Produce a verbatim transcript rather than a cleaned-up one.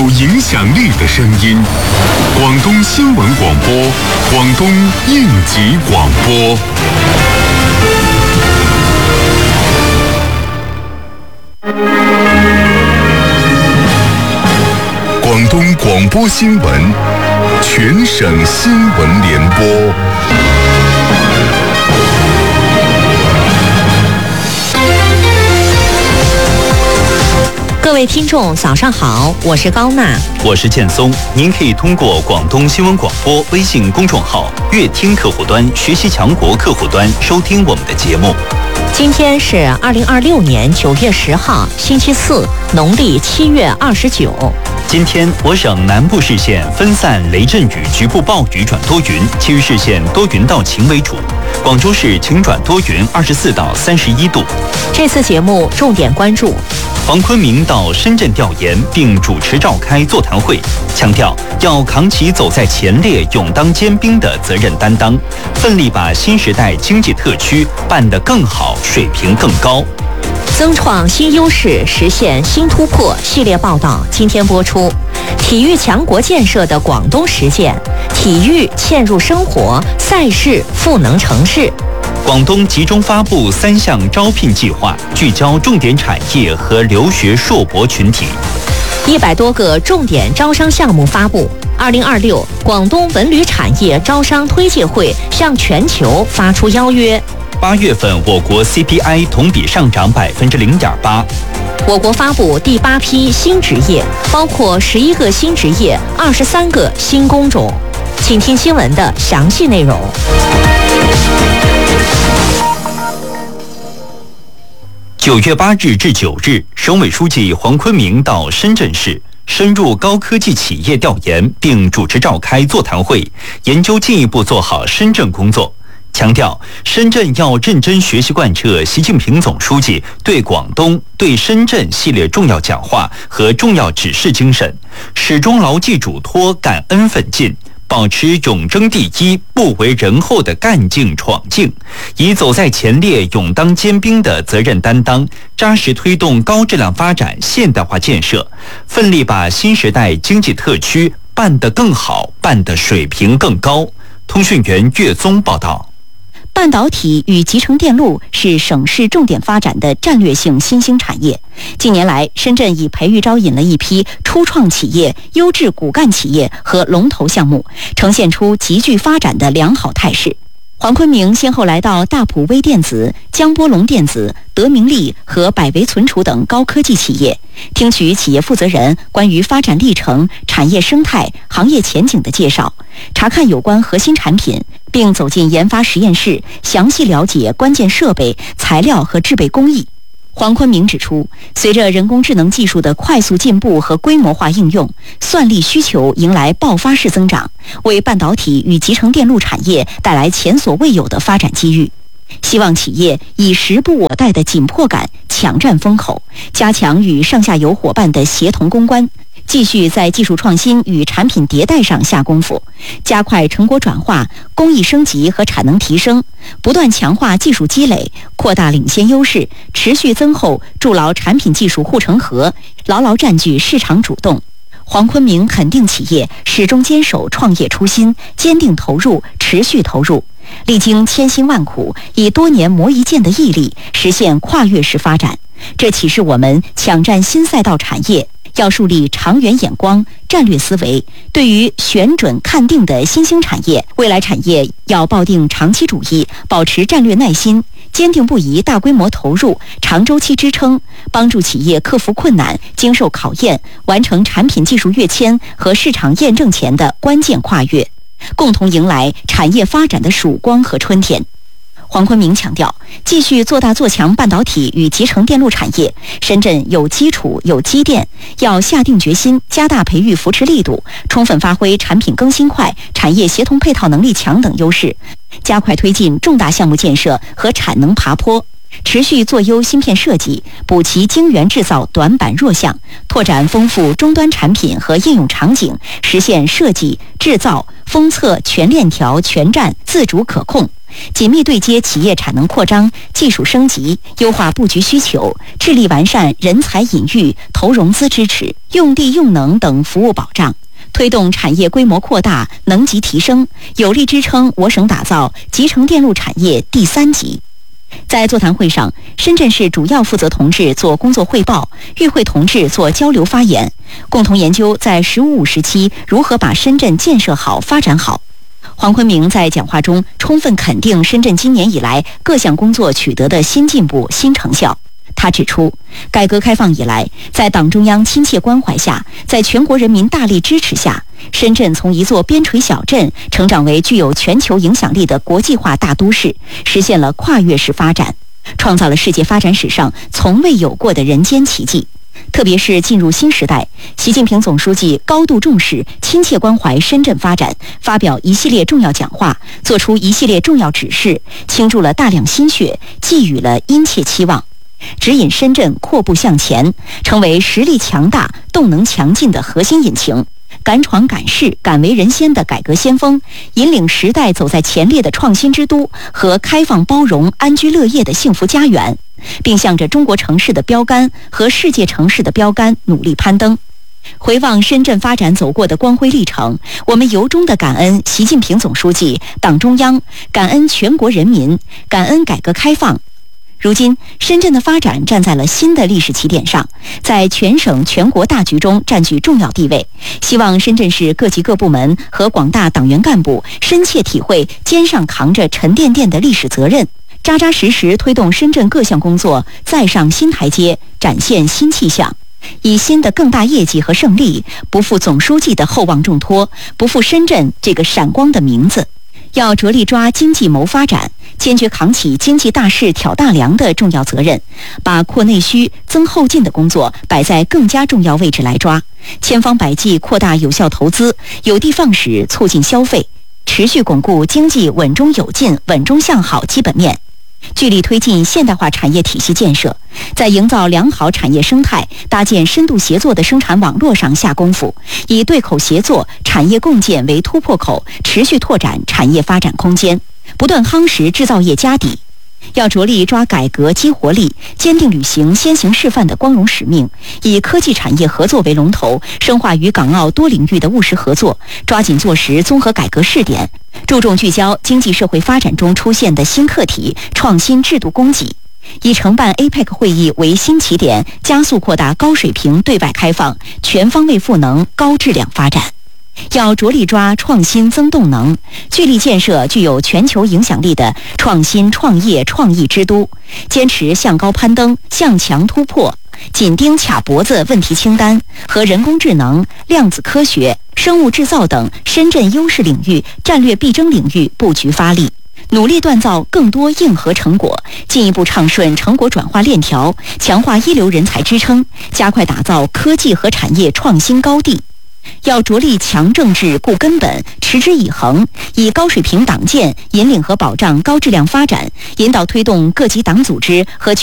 影响力的声音。广东新闻广播，广东应急广播。广东广播新闻，全省新闻联播。 各位听众早上好，我是高娜， 我是建松。您可以通过广东新闻广播微信公众号、乐听客户端、学习强国客户端收听我们的节目。 今天是二零二六年九月十号，星期四，农历七月二十九。 今天我省南部市县分散雷阵雨，局部暴雨转多云，其余市县多云到晴为主。广州市晴转多云，二十四到三十一度。 这次节目重点关注： 黄坤明到深圳调研，并主持召开座谈会，强调要扛起走在前列、勇当尖兵的责任担当，奋力把新时代经济特区办得更好，水平更高。 增创新优势，实现新突破系列报道今天播出。体育强国建设的广东实践，体育嵌入生活，赛事赋能城市。 广东集中发布三项招聘计划，聚焦重点产业和留学硕博群体。 一百多个重点招商项目发布。二零二六广东文旅产业招商推介会向全球发出邀约。 八月份，我国 C P I 同比上涨百分之零点八。 我国发布第八批新职业，包括十一个新职业、二十三个新工种。请听新闻的详细内容。 九月八日至九日，省委书记黄坤明到深圳市深入高科技企业调研，并主持召开座谈会，研究进一步做好深圳工作。强调，深圳要认真学习贯彻习近平总书记对广东、对深圳系列重要讲话和重要指示精神，始终牢记嘱托、感恩奋进，保持勇争第一、不为人后的干劲闯劲，以走在前列、勇当尖兵的责任担当，扎实推动高质量发展现代化建设，奋力把新时代经济特区办得更好，办得水平更高。通讯员岳宗报道。 半导体与集成电路是省市重点发展的战略性新兴产业。近年来，深圳已培育招引了一批初创企业、优质骨干企业和龙头项目，呈现出急剧发展的良好态势。黄坤明先后来到大普微电子、江波龙电子、德明利和百维存储等高科技企业，听取企业负责人关于发展历程、产业生态、行业前景的介绍，查看有关核心产品，并走进研发实验室，详细了解关键设备、材料和制备工艺。黄坤明指出，随着人工智能技术的快速进步和规模化应用，算力需求迎来爆发式增长，为半导体与集成电路产业带来前所未有的发展机遇。希望企业以时不我待的紧迫感抢占风口，加强与上下游伙伴的协同攻关，继续在技术创新与产品迭代上下功夫，加快成果转化、工艺升级和产能提升，不断强化技术积累，扩大领先优势，持续增厚筑牢产品技术护城河，牢牢占据市场主动。黄坤明肯定企业始终坚守创业初心，坚定投入，持续投入，历经千辛万苦，以多年磨一剑的毅力实现跨越式发展。这启示我们抢占新赛道产业要树立长远眼光、战略思维，对于选准看定的新兴产业、未来产业要抱定长期主义，保持战略耐心，坚定不移大规模投入，长周期支撑，帮助企业克服困难、经受考验，完成产品技术跃迁和市场验证前的关键跨越，共同迎来产业发展的曙光和春天。黄坤明强调，继续做大做强半导体与集成电路产业，深圳有基础有积淀，要下定决心加大培育扶持力度，充分发挥产品更新快、产业协同配套能力强等优势，加快推进重大项目建设和产能爬坡，持续做优芯片设计，补齐晶圆制造短板弱项，拓展丰富终端产品和应用场景，实现设计、制造、封测全链条全站自主可控，紧密对接企业产能扩张、技术升级，优化布局需求，致力完善人才引育、投融资支持。 用地用能等服务保障，推动产业规模扩大、能级提升，有力支撑我省打造集成电路产业第三级。在座谈会上，深圳市主要负责同志做工作汇报，与会同志做交流发言，共同研究在“十五五”时期如何把深圳建设好、发展好。黄坤明在讲话中充分肯定深圳今年以来各项工作取得的新进步、新成效。他指出，改革开放以来，在党中央亲切关怀下，在全国人民大力支持下，深圳从一座边陲小镇成长为具有全球影响力的国际化大都市，实现了跨越式发展，创造了世界发展史上从未有过的人间奇迹。特别是进入新时代，习近平总书记高度重视、亲切关怀深圳发展，发表一系列重要讲话，作出一系列重要指示，倾注了大量心血，寄予了殷切期望，指引深圳阔步向前，成为实力强大、动能强劲的核心引擎，敢闯敢试、敢为人先的改革先锋，引领时代走在前列的创新之都和开放包容、安居乐业的幸福家园，并向着中国城市的标杆和世界城市的标杆努力攀登。回望深圳发展走过的光辉历程，我们由衷地感恩习近平总书记、党中央，感恩全国人民，感恩改革开放。如今，深圳的发展站在了新的历史起点上，在全省全国大局中占据重要地位。希望深圳市各级各部门和广大党员干部深切体会肩上扛着沉甸甸的历史责任，扎扎实实推动深圳各项工作再上新台阶，展现新气象，以新的更大业绩和胜利，不负总书记的厚望重托，不负深圳这个闪光的名字。要着力抓经济谋发展，坚决扛起经济大势挑大梁的重要责任，把扩内需、增后进的工作摆在更加重要位置来抓，千方百计扩大有效投资，有的放矢促进消费，持续巩固经济稳中有进、稳中向好基本面。聚力推进现代化产业体系建设，在营造良好产业生态、搭建深度协作的生产网络上下功夫，以对口协作、产业共建为突破口，持续拓展产业发展空间，不断夯实制造业家底。要着力抓改革激活力，坚定履行先行示范的光荣使命，以科技产业合作为龙头，深化与港澳多领域的务实合作，抓紧做实综合改革试点，注重聚焦经济社会发展中出现的新课题，创新制度供给，以承办 A P E C 会议为新起点，加速扩大高水平对外开放，全方位赋能高质量发展。要着力抓创新增动能，聚力建设具有全球影响力的创新创业创意之都，坚持向高攀登、向强突破，紧盯卡脖子问题清单和人工智能、量子科学、生物制造等深圳优势领域、战略必争领域布局发力，努力锻造更多硬核成果，进一步畅顺成果转化链条，强化一流人才支撑，加快打造科技和产业创新高地。要着力强政治、固根本、持之以恒，以高水平党建引领和保障高质量发展，引导推动各级党组织和